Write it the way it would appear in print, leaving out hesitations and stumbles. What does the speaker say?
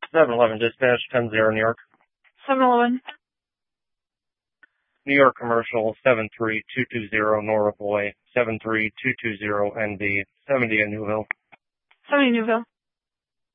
7-Eleven dispatch, 10-0 New York. 7-Eleven. New York commercial, 73220 Norwood Way, 73220 NB, 70 in Newville. 70 Newville.